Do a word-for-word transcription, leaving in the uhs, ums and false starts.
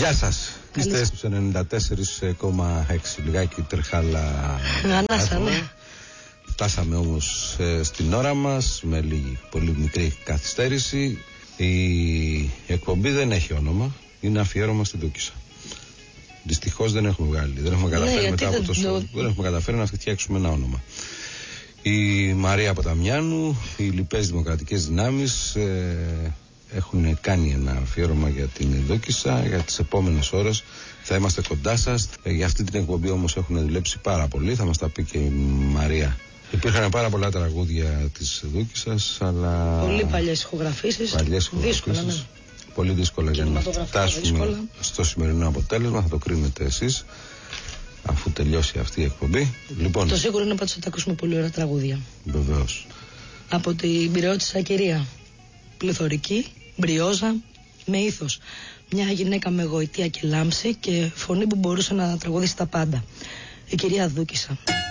Γεια σας. Είστε στους ενενήντα τέσσερα κόμμα έξι. Λιγάκι τερχάλα. Ανάσα, ναι. Φτάσαμε όμως ε, στην ώρα μας με λίγη, πολύ μικρή καθυστέρηση. Η εκπομπή δεν έχει όνομα. Είναι αφιέρωμα στην Δούκισσα. Δυστυχώς δεν έχουμε βγάλει. Δεν έχουμε καταφέρει, ναι, μετά από τόσο, το... δεν έχουμε καταφέρει να φτιάξουμε ένα όνομα. Η Μαρία Ποταμιάνου, οι λοιπές δημοκρατικές δυνάμεις ε, έχουν κάνει ένα αφιέρωμα για την Δούκισσα. Για τις επόμενες ώρες θα είμαστε κοντά σας. Ε, για αυτή την εκπομπή όμως έχουν δουλέψει πάρα πολύ. Θα μας τα πει και η Μαρία. Υπήρχαν πάρα πολλά τραγούδια της Δούκισσας, αλλά. Πολύ παλιές ηχογραφήσεις. Παλιές ηχογραφήσεις. Δύσκολα, ναι. Πολύ δύσκολα για να φτάσουμε δύσκολα στο σημερινό αποτέλεσμα. Θα το κρίνετε εσείς, αφού τελειώσει αυτή η εκπομπή. Λοιπόν, το σίγουρο είναι πάντως ότι θα ακούσουμε πολύ ωραία τραγούδια. Βεβαίως. Από την πυραιώτισσα κυρία. Πληθωρική, μπριόζα, με ήθος. Μια γυναίκα με γοητεία και λάμψη και φωνή που μπορούσε να τραγουδήσει τα πάντα. Η κυρία Δούκισσα.